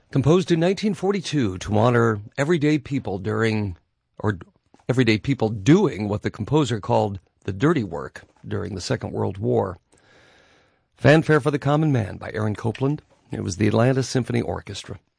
Composed in 1942 to honor everyday people doing what the composer called the dirty work during the Second World War. Fanfare for the Common Man by Aaron Copland. It was the Atlanta Symphony Orchestra.